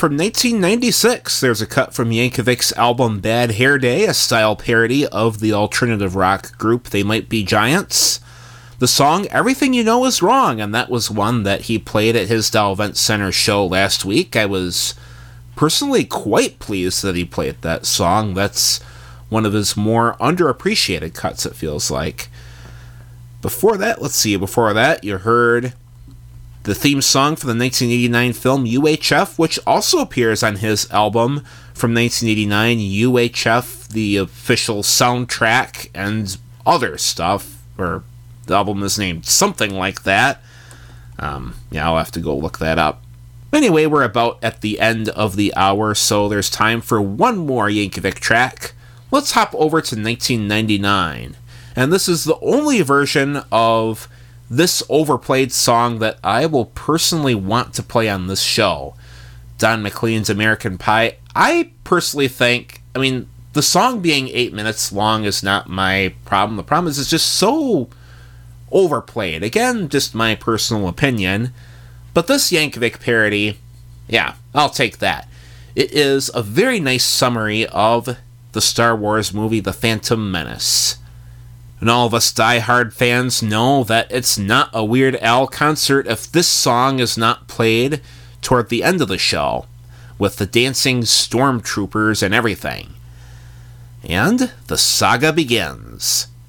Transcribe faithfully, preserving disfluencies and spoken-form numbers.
from nineteen ninety-six, there's a cut from Yankovic's album Bad Hair Day, a style parody of the alternative rock group They Might Be Giants. The song Everything You Know Is Wrong, and that was one that he played at his Dow Event Center show last week. I was personally quite pleased that he played that song. That's one of his more underappreciated cuts, it feels like. Before that, let's see, before that, you heard the theme song for the nineteen eighty-nine film U H F, which also appears on his album from nineteen eighty-nine, U H F, the official soundtrack, and other stuff, or the album is named something like that. Um, yeah, I'll have to go look that up. Anyway, we're about at the end of the hour, so there's time for one more Yankovic track. Let's hop over to nineteen ninety-nine. And this is the only version of this overplayed song that I will personally want to play on this show. Don McLean's American Pie. I personally think, I mean, the song being eight minutes long is not my problem. The problem is it's just so overplayed. Again, just my personal opinion. But this Yankovic parody, yeah, I'll take that. It is a very nice summary of the Star Wars movie The Phantom Menace. And all of us die-hard fans know that it's not a Weird Al concert if this song is not played toward the end of the show, with the dancing stormtroopers and everything. And the saga begins.